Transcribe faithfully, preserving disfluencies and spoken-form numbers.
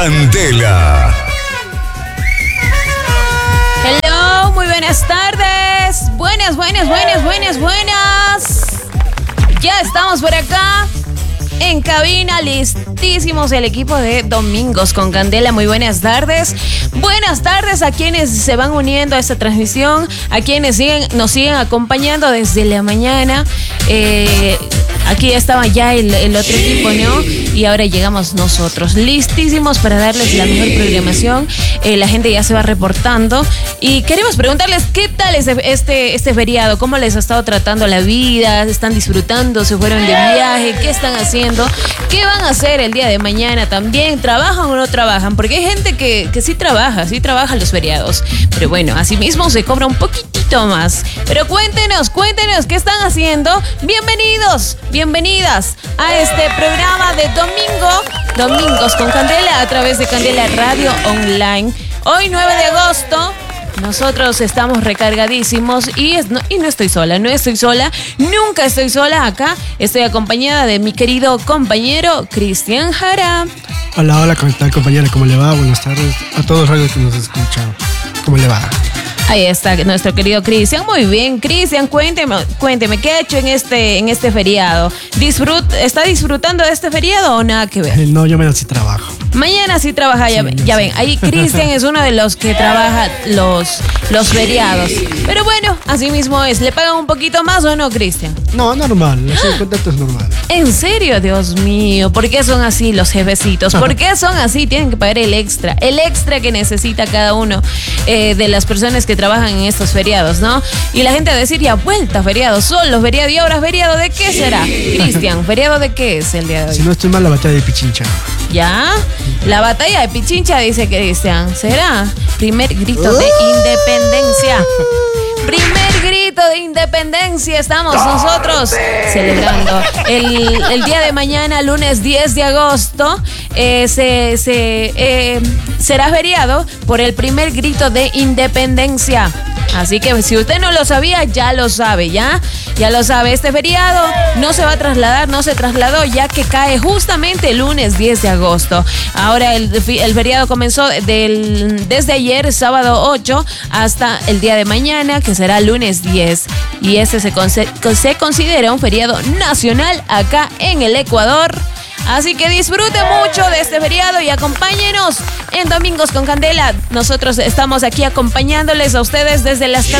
Candela. Hello, muy buenas tardes. Buenas, buenas, buenas, buenas, buenas. Ya estamos por acá en cabina, listísimos el equipo de Domingos con Candela. Muy buenas tardes. Buenas tardes a quienes se van uniendo a esta transmisión, a quienes siguen, nos siguen acompañando desde la mañana. Eh, aquí estaba ya el, el otro equipo, ¿no? Y ahora llegamos nosotros, listísimos para darles la mejor programación. Eh, la gente ya se va reportando y queremos preguntarles qué tal es este, este feriado, cómo les ha estado tratando la vida, están disfrutando, se fueron de viaje, qué están haciendo, qué van a hacer el día de mañana también, trabajan o no trabajan, porque hay gente que, que sí trabaja, sí trabaja los feriados, pero bueno, asimismo se cobra un poquitito más. Pero cuéntenos, cuéntenos qué están haciendo. Bienvenidos, bienvenidas a este programa de domingo, Domingos con Candela a través de Candela Radio Online. Hoy nueve de agosto, nosotros estamos recargadísimos y, es, no, y no estoy sola, no estoy sola, nunca estoy sola acá. Estoy acompañada de mi querido compañero Cristian Jara. Hola, hola, ¿cómo está, compañera? ¿Cómo le va? Buenas tardes a todos los que nos escuchan. ¿Cómo le va? Ahí está nuestro querido Cristian. Muy bien, Cristian, cuénteme, cuénteme, ¿qué ha hecho en este, en este feriado? ¿Disfrut, ¿Está disfrutando de este feriado o nada que ver? Eh, no, yo mañana sí trabajo. Mañana sí trabaja, ya, sí, ya sí. ven, ahí Cristian es uno de los que trabaja los, los feriados. Pero bueno, así mismo es. ¿Le pagan un poquito más o no, Cristian? No, normal, así el contrato es normal. ¿En serio? Dios mío, ¿por qué son así los jefecitos? ¿Por qué son así? Tienen que pagar el extra, el extra que necesita cada uno eh, de las personas que trabajan en estos feriados, ¿no? Y la gente va a decir, ya vuelta, feriados, son los feriados. ¿Y ahora feriado de qué será? Cristian, ¿feriado de qué es el día de hoy? Si no estoy mal, la batalla de Pichincha. ¿Ya? La batalla de Pichincha, dice Cristian. ¿Será? Primer grito de independencia. Primer grito de independencia. Estamos nosotros celebrando. El, el día de mañana, lunes diez de agosto, eh, se, se, eh, será feriado por el primer grito de independencia. Así que si usted no lo sabía, ya lo sabe, ¿ya? Ya lo sabe, este feriado no se va a trasladar, no se trasladó, ya que cae justamente el lunes diez de agosto. Ahora el, el feriado comenzó del, desde ayer, sábado ocho, hasta el día de mañana, que será lunes diez. Y este se, se considera un feriado nacional acá en el Ecuador. Así que disfrute mucho de este feriado y acompáñenos en Domingos con Candela. Nosotros estamos aquí acompañándoles a ustedes desde las